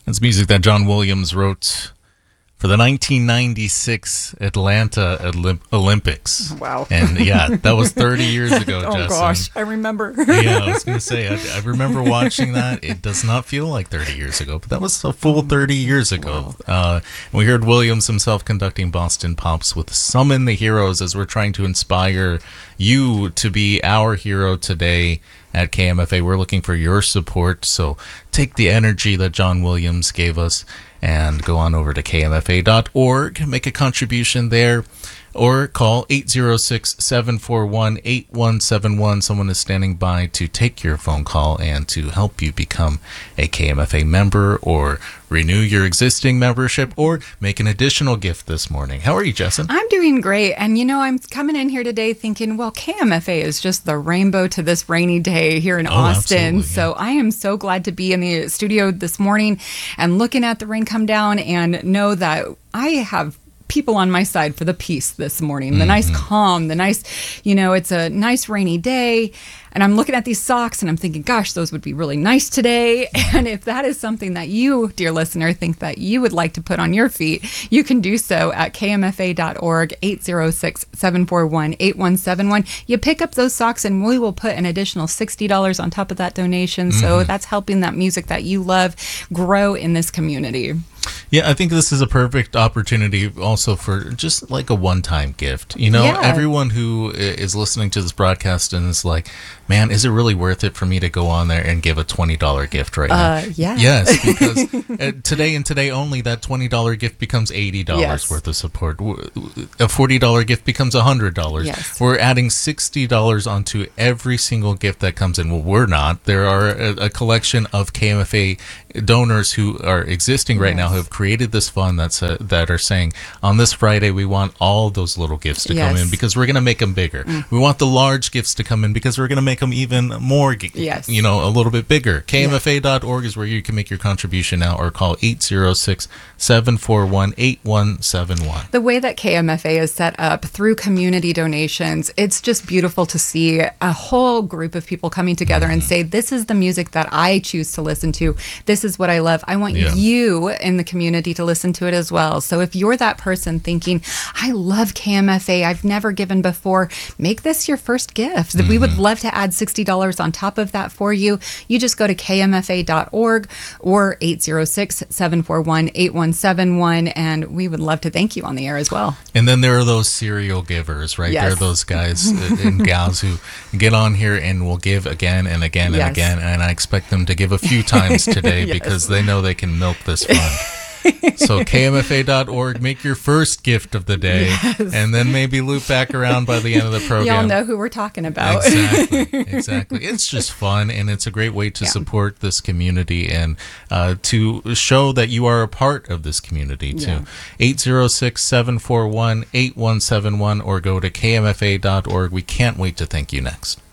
It's music that John Williams wrote for the 1996 Atlanta Olympics. Wow. And yeah, that was 30 years ago, Oh, Justin. gosh, I remember. Yeah, I was going to say, I remember watching that. It does not feel like 30 years ago, but that was a full 30 years ago. We heard Williams himself conducting Boston Pops with Summon the Heroes as we're trying to inspire you to be our hero today at KMFA. We're looking for your support, so take the energy that John Williams gave us and go on over to kmfa.org, make a contribution there, or call 806-741-8171. Someone is standing by to take your phone call and to help you become a KMFA member or renew your existing membership or make an additional gift this morning. How are you, Jessin? I'm doing great. And, I'm coming in here today thinking, well, KMFA is just the rainbow to this rainy day here in Austin. Absolutely, yeah. So I am so glad to be in the studio this morning and looking at the rain come down and know that I have people on my side for the peace this morning, the nice calm, the nice, it's a nice rainy day. And I'm looking at these socks and I'm thinking, gosh, those would be really nice today. And if that is something that you, dear listener, think that you would like to put on your feet, you can do so at kmfa.org, 806-741-8171. You pick up those socks and we will put an additional $60 on top of that donation. So that's helping that music that you love grow in this community. Yeah, I think this is a perfect opportunity also for just like a one-time gift. Yeah. Everyone who is listening to this broadcast and is like, man, is it really worth it for me to go on there and give a $20 gift right now? Yeah. Yes, because today and today only, that $20 gift becomes $80 Yes. worth of support. A $40 gift becomes $100. Yes. We're adding $60 onto every single gift that comes in. Well, we're not. There are a collection of KMFA donors who are existing right now who have created this fund that are saying, on this Friday, we want all those little gifts to come in because we're going to make them bigger. We want the large gifts to come in because we're going to make them even more, a little bit bigger. KMFA.org is where you can make your contribution now or call 806-741-8171. The way that KMFA is set up through community donations, it's just beautiful to see a whole group of people coming together and say, this is the music that I choose to listen to. This is what I love. I want you in the community to listen to it as well. So if you're that person thinking, I love KMFA, I've never given before, make this your first gift. We would love to add $60 on top of that for you. You just go to kmfa.org or 806-741-8171, and we would love to thank you on the air as well. And then there are those serial givers, right? Yes. There are those guys and gals who get on here and will give again and again and again, and I expect them to give a few times today because they know they can milk this fund. So kmfa.org, make your first gift of the day, and then maybe loop back around by the end of the program. Y'all know who we're talking about. Exactly. It's just fun, and it's a great way to support this community and to show that you are a part of this community too. 806-741-8171 or go to kmfa.org. We can't wait to thank you next.